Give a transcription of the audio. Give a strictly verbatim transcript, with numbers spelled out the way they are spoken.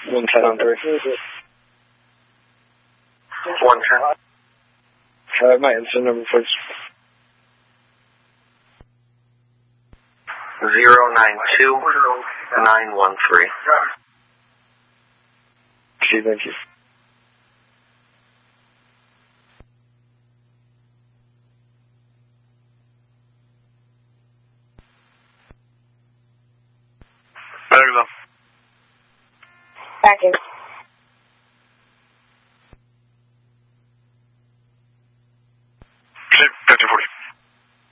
one ten on three. one ten. Uh, my incident number, please. zero nine two nine one three. Okay, thank you. There you go. Back in.